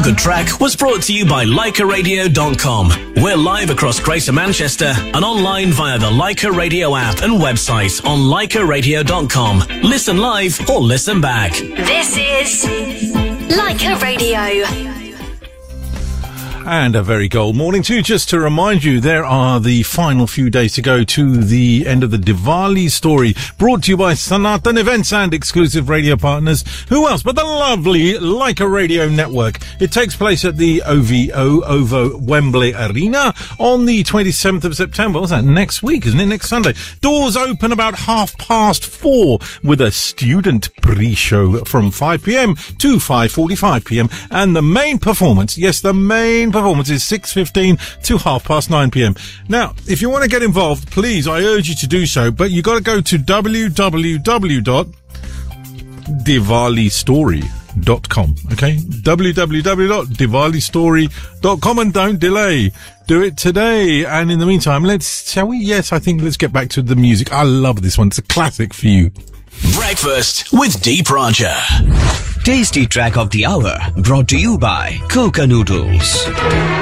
Good Track was brought to you by LeicaRadio.com. We're live across Greater Manchester and online via the Leica Radio app and website on LeicaRadio.com. Listen live or listen back. This is Leica Radio. And a very gold morning too. Just to remind you, there are the final few days to go to the end of the Diwali story, brought to you by Sanatan Events and exclusive radio partners. Who else but the lovely Leica Radio Network? It takes place at the OVO Wembley Arena on the 27th of September. What's that? Next week, isn't it? Next Sunday. Doors open about 4:30 with a student pre-show from 5 p.m. to 5:45 p.m. And the main performance, yes, the main performance is 6:15 to 9:30 p.m. Now, if you want to get involved, please, I urge you to do so, but you got to go to www.diwalistory.com, okay? www.diwalistory.com, and don't delay. Do it today. And in the meantime, shall we? Yes, I think let's get back to the music. I love this one. It's a classic for you. Breakfast with Deep Roger. Tasty track of the hour brought to you by Coca Noodles.